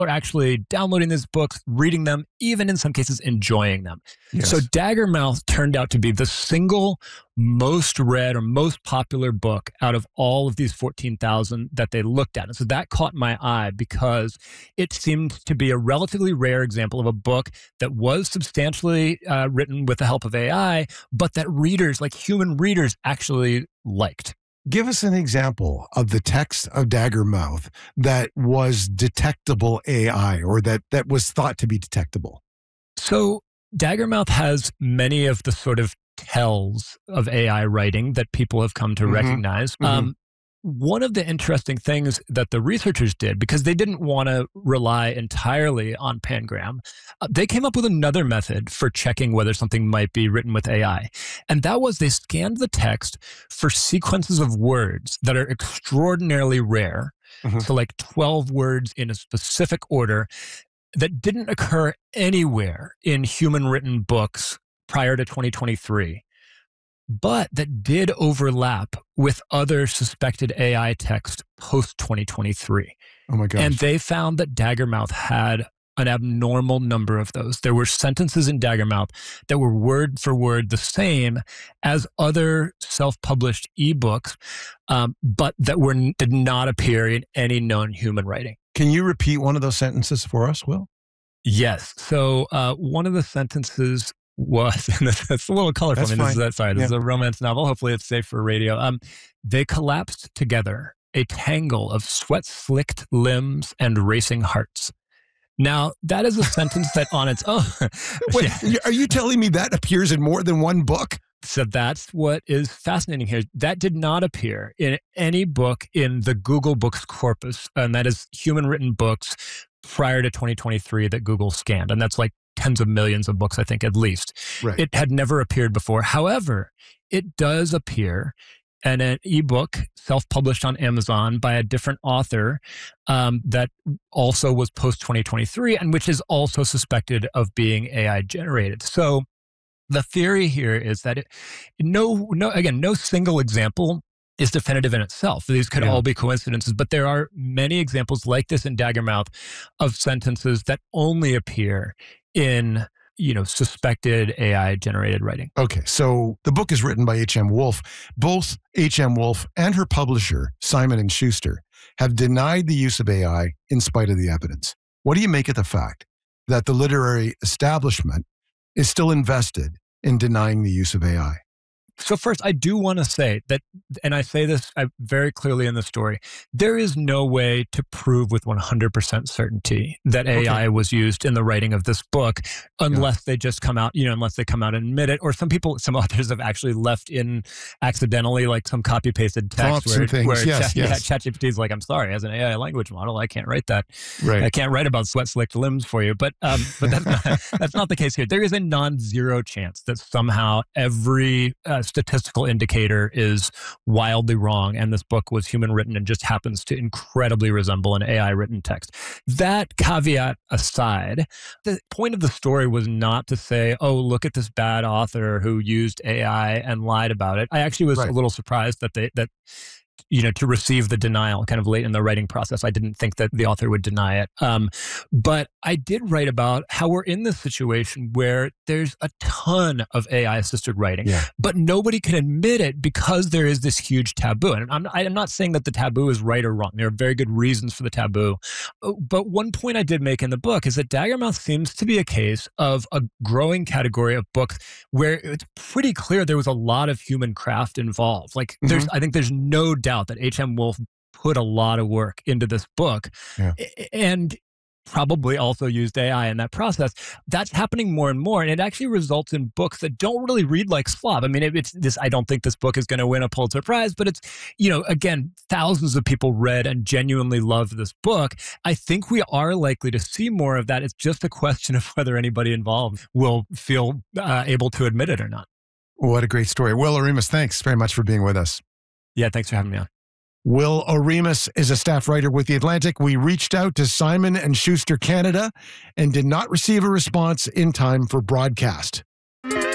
are actually downloading these books, reading them, even in some cases enjoying them. Yes. So Daggermouth turned out to be the single most read or most popular book out of all of these 14,000 that they looked at. And so that caught my eye because it seemed to be a relatively rare example of a book that was substantially written with the help of AI, but that readers, like human readers, actually liked. Give us an example of the text of Daggermouth that was detectable AI or that was thought to be detectable. So Daggermouth has many of the sort of tells of AI writing that people have come to recognize. One of the interesting things that the researchers did, because they didn't want to rely entirely on Pangram, they came up with another method for checking whether something might be written with AI. And that was they scanned the text for sequences of words that are extraordinarily rare. So like 12 words in a specific order that didn't occur anywhere in human written books prior to 2023. But that did overlap with other suspected AI text post-2023. Oh my gosh. And they found that Daggermouth had an abnormal number of those. There were sentences in Daggermouth that were word for word the same as other self-published ebooks, but that did not appear in any known human writing. Can you repeat one of those sentences for us, Will? Yes. So one of the sentences was, and it's a little colorful. That's fine. This is a romance novel. Hopefully it's safe for radio. They collapsed together, a tangle of sweat-slicked limbs and racing hearts. Now, that is a sentence that on its own... Wait, are you telling me that appears in more than one book? So that's what is fascinating here. That did not appear in any book in the Google Books corpus, and that is human written books prior to 2023 that Google scanned. And that's like tens of millions of books, I think, at least. Right. It had never appeared before. However, it does appear in an ebook self-published on Amazon by a different author that also was post-2023 and which is also suspected of being AI generated. So the theory here is that no single example is definitive in itself. These could all be coincidences, but there are many examples like this in Daggermouth of sentences that only appear in, suspected AI-generated writing. Okay, so the book is written by H.M. Wolff. Both H.M. Wolff and her publisher, Simon & Schuster, have denied the use of AI in spite of the evidence. What do you make of the fact that the literary establishment is still invested in denying the use of AI? So first, I do want to say that, and I say this very clearly in the story, there is no way to prove with 100% certainty that AI was used in the writing of this book unless they just come out, unless they come out and admit it. Or some authors have actually left in accidentally like some copy-pasted text where ChatGPT is like, I'm sorry, as an AI language model, I can't write that. Right. I can't write about sweat-slicked limbs for you. But that's not the case here. There is a non-zero chance that somehow every statistical indicator is wildly wrong, and this book was human written and just happens to incredibly resemble an AI written text. That caveat aside, the point of the story was not to say, oh, look at this bad author who used AI and lied about it. I actually was a little surprised that to receive the denial kind of late in the writing process. I didn't think that the author would deny it. But I did write about how we're in this situation where there's a ton of AI-assisted writing, but nobody can admit it because there is this huge taboo. And I'm not saying that the taboo is right or wrong. There are very good reasons for the taboo. But one point I did make in the book is that Daggermouth seems to be a case of a growing category of books where it's pretty clear there was a lot of human craft involved. Like I think there's no doubt that H.M. Wolff put a lot of work into this book and probably also used AI in that process. That's happening more and more, and it actually results in books that don't really read like slop. I mean, I don't think this book is going to win a Pulitzer Prize, but it's, again, thousands of people read and genuinely loved this book. I think we are likely to see more of that. It's just a question of whether anybody involved will feel able to admit it or not. What a great story. Will Oremus, thanks very much for being with us. Yeah, thanks for having me on. Will Oremus is a staff writer with The Atlantic. We reached out to Simon & Schuster Canada and did not receive a response in time for broadcast.